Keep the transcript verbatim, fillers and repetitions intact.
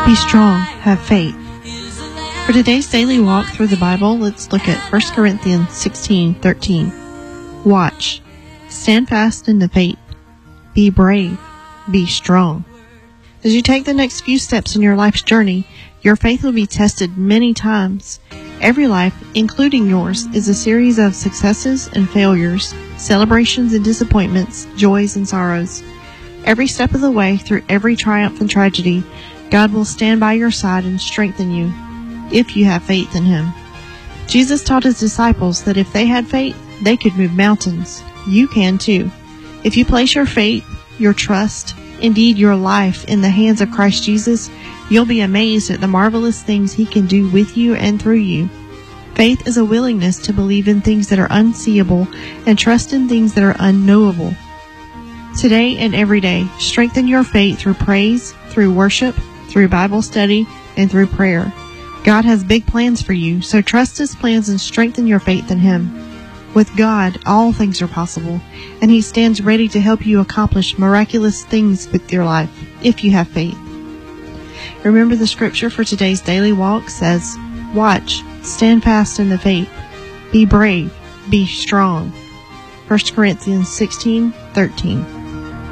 Be strong, have faith. For today's daily walk through the Bible, let's look at First Corinthians sixteen thirteen. Watch, stand fast in the faith, be brave, be strong. As you take the next few steps in your life's journey, your faith will be tested many times. Every life, including yours, is a series of successes and failures, celebrations and disappointments, joys and sorrows. Every step of the way, through every triumph and tragedy, God will stand by your side and strengthen you, if you have faith in Him. Jesus taught His disciples that if they had faith, they could move mountains. You can too. If you place your faith, your trust, indeed your life in the hands of Christ Jesus, you'll be amazed at the marvelous things He can do with you and through you. Faith is a willingness to believe in things that are unseeable and trust in things that are unknowable. Today and every day, strengthen your faith through praise, through worship, through Bible study, and through prayer. God has big plans for you, so trust His plans and strengthen your faith in Him. With God, all things are possible, and He stands ready to help you accomplish miraculous things with your life, if you have faith. Remember, the scripture for today's daily walk says, watch, stand fast in the faith, be brave, be strong. First Corinthians sixteen thirteen.